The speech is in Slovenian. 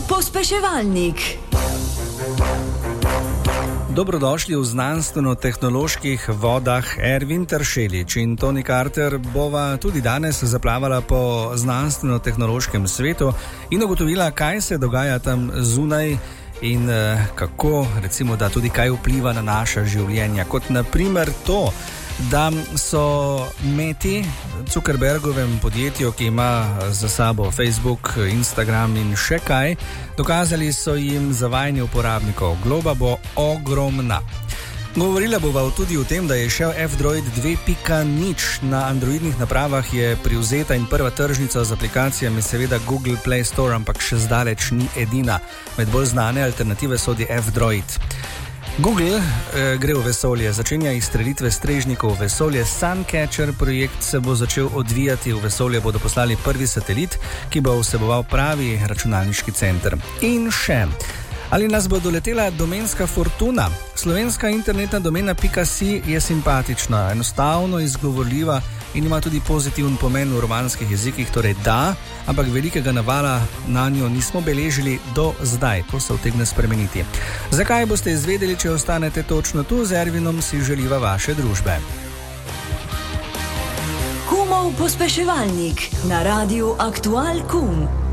pospeševalnik. Dobrodošli v znanstveno-tehnoloških vodah. Ervin Teršelič in Toni Carter bova tudi danes zaplavala po znanstveno-tehnološkem svetu in ugotovila, kaj se dogaja tam zunaj in kako, recimo, da tudi kaj vpliva na naša življenja. Kot naprimer to, da so Meti, Zuckerbergovem podjetju, ki ima za sabo Facebook, Instagram in še kaj, dokazali so jim zavajanje uporabnikov. Globa bo ogromna. Govorila bova tudi o tem, da je šel F-Droid 2.0. Na androidnih napravah je privzeta in prva tržnica z aplikacijami seveda Google Play Store, ampak še zdaleč ni edina. Med bolj znane alternative sodi F-Droid. Google gre v vesolje, začenja izstrelitve strežnikov v vesolje. Suncatcher projekt se bo začel odvijati, v vesolje bodo poslali prvi satelit, ki bo vseboval pravi računalniški center. In še, ali nas bo doletela domenska fortuna? Slovenska internetna domena .si je simpatična, enostavno izgovorljiva in ima tudi pozitiven pomen v romanskih jezikih, torej da, ampak velikega navala na njo nismo beležili do zdaj, to se utegne spremeniti. Zakaj boste izvedeli, če ostanete točno tu? Z Ervinom si želiva vaše družbe. Kumov pospeševalnik na Radiu Aktual Kum.